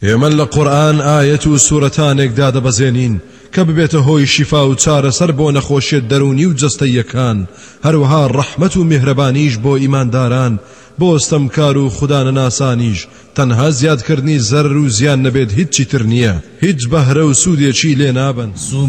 ئێمە لە قورئان ئایەت و سوورەتانێکدا دەبەزێنین کە ببێتە هۆی شیفا و چارەسەر بۆ نەخۆشیە دەرونی و جەستەییەکان، هەروەها ڕەحمەت و میهرەبانیش بۆ ئیمانداران، بۆ ئەستەمکار و خودانەناسانیش. تەنها زیادکردنی زەرر و زیان نەبێت هیچی تر نییە، هیچ بەهرە و سوودێکی لێ نابن.